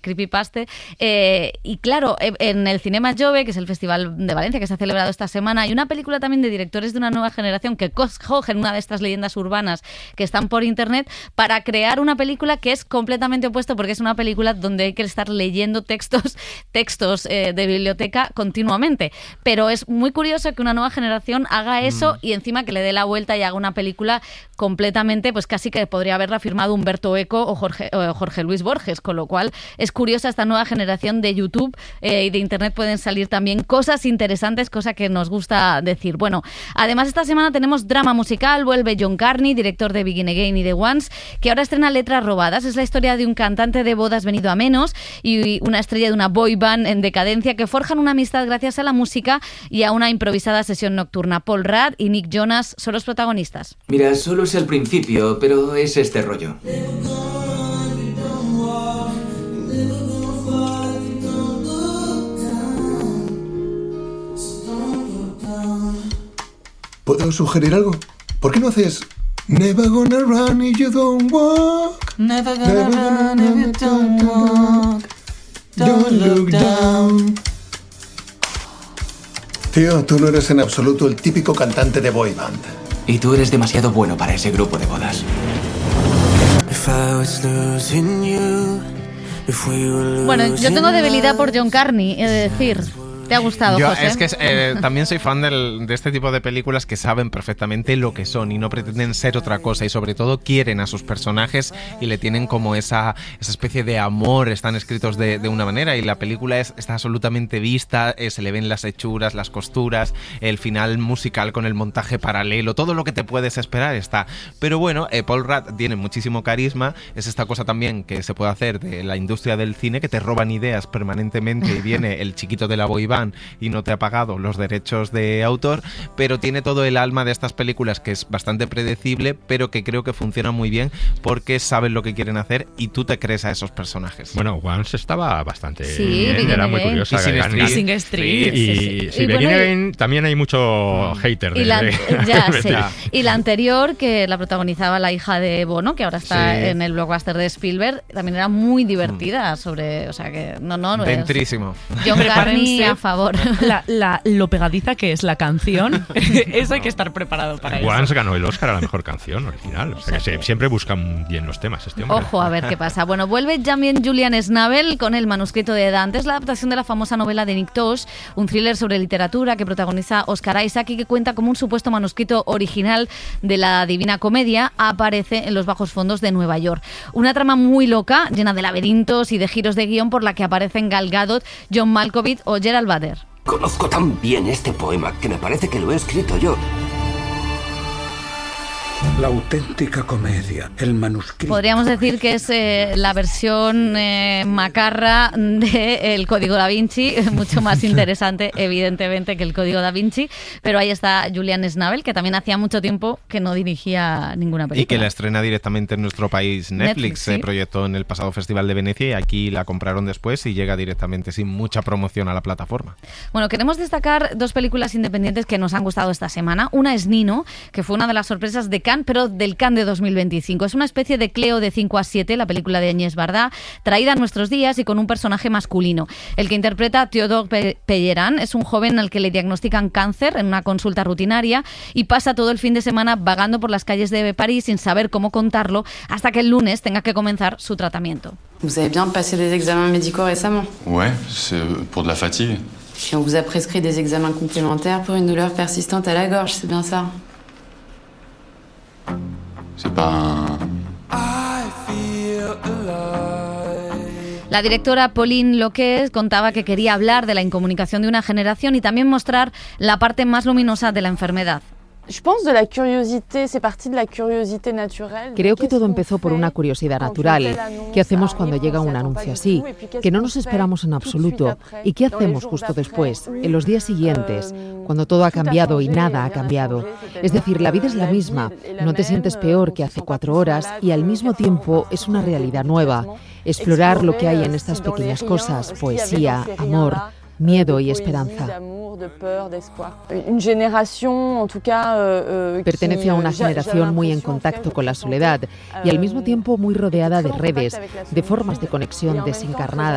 creepypasta. Y claro, en el Cinema Jove, que es el Festival de Valencia que se ha celebrado esta semana, hay una película también de directores de una nueva generación que cogen una de estas leyendas urbanas que están por internet para crear una película que es completamente opuesto, porque es una película donde hay que estar leyendo textos de biblioteca continuamente. Pero es muy curioso que una nueva generación haga eso y encima que le dé la vuelta y haga una película completamente, pues casi que podría haberla firmado Humberto Eco o Jorge Luis Borges, con lo cual es curiosa esta nueva generación de YouTube y de Internet. Pueden salir también cosas interesantes, cosa que nos gusta decir. Bueno, además esta semana tenemos drama musical, vuelve John Carney, director de Begin Again y The Ones, que ahora estrena Letras Robadas. Es la historia de un cantante de bodas venido a menos y una estrella de una boy band en decadencia que forjan una amistad gracias a la música y a una improvisada sesión nocturna. Paul Rudd y Nick Jonas son los protagonistas. Mira, solo es el principio, pero es este rollo. ¿Puedo sugerir algo? ¿Por qué no haces Never gonna run if you don't walk? Never gonna run if you don't walk. Don't look down. Tío, tú no eres en absoluto el típico cantante de boy band. Y tú eres demasiado bueno para ese grupo de bodas. Bueno, yo tengo debilidad por John Carney, es decir... ¿Te ha gustado, Yo, José? es que también soy fan de este tipo de películas que saben perfectamente lo que son y no pretenden ser otra cosa, y sobre todo quieren a sus personajes y le tienen como esa especie de amor. Están escritos de una manera y la película está absolutamente vista, se le ven las hechuras, las costuras, el final musical con el montaje paralelo, todo lo que te puedes esperar está. Pero bueno, Paul Rudd tiene muchísimo carisma. Es esta cosa también que se puede hacer de la industria del cine, que te roban ideas permanentemente y viene el chiquito de la boy band y no te ha pagado los derechos de autor, pero tiene todo el alma de estas películas, que es bastante predecible, pero que creo que funciona muy bien porque saben lo que quieren hacer y tú te crees a esos personajes. Bueno, Once estaba bastante bien, era muy curiosa. Y Sing Street. Y Begin Again también hay mucho hater. Y la anterior, que la protagonizaba la hija de Bono, que ahora está en el blockbuster de Spielberg, también era muy divertida sobre... O sea que no Dentrísimo. John Carney a favor. Lo pegadiza que es la canción, eso hay que estar preparado para eso. Once ganó el Oscar a la mejor canción original, o sea que siempre buscan bien los temas este hombre. Ojo a ver qué pasa. Bueno, vuelve también Julian Schnabel con El manuscrito de Dante. Es la adaptación de la famosa novela de Nick Tosh, un thriller sobre literatura que protagoniza Oscar Isaac y que cuenta como un supuesto manuscrito original de la Divina Comedia aparece en los bajos fondos de Nueva York. Una trama muy loca, llena de laberintos y de giros de guión, por la que aparecen Gal Gadot, John Malkovich o Gerald Butler. Conozco tan bien este poema que me parece que lo he escrito yo. La auténtica comedia, el manuscrito. Podríamos decir que es la versión macarra de El Código Da Vinci, mucho más interesante, evidentemente, que El Código Da Vinci, pero ahí está Julian Schnabel, que también hacía mucho tiempo que no dirigía ninguna película. Y que la estrena directamente en nuestro país Netflix. Se proyectó en el pasado Festival de Venecia y aquí la compraron después y llega directamente sin mucha promoción a la plataforma. Bueno, queremos destacar dos películas independientes que nos han gustado esta semana. Una es Nino, que fue una de las sorpresas de Cannes, pero del Cannes de 2025. Es una especie de Cleo de 5 a 7, la película de Agnès Varda, traída a nuestros días y con un personaje masculino. El que interpreta a Théodore Pellerin es un joven al que le diagnostican cáncer en una consulta rutinaria y pasa todo el fin de semana vagando por las calles de París sin saber cómo contarlo hasta que el lunes tenga que comenzar su tratamiento. Vous avez bien passé des examens médicaux récemment? Ouais, c'est pour de la fatigue. Et on vous a prescrit des examens complémentaires pour une douleur persistante à la gorge, c'est bien ça? C'est pas La directora Pauline Loquet contaba que quería hablar de la incomunicación de una generación y también mostrar la parte más luminosa de la enfermedad. Creo que todo empezó por una curiosidad natural. ¿Qué hacemos cuando llega un anuncio así? Que no nos esperamos en absoluto. ¿Y qué hacemos justo después, en los días siguientes, cuando todo ha cambiado y nada ha cambiado? Es decir, la vida es la misma. No te sientes peor que hace 4 horas y al mismo tiempo es una realidad nueva. Explorar lo que hay en estas pequeñas cosas, poesía, amor, miedo y esperanza. Pertenece a una generación muy en contacto con la soledad y al mismo tiempo muy rodeada de redes, de formas de conexión desencarnadas.